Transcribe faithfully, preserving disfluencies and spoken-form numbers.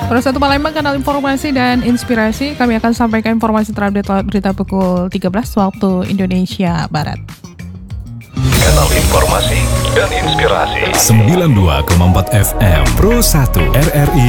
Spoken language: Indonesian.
Pro satu Palembang, kanal informasi dan inspirasi. Kami akan sampaikan informasi terupdate lewat berita pukul tiga belas waktu Indonesia Barat. Kanal informasi dan inspirasi sembilan puluh dua koma empat F M Pro satu R R I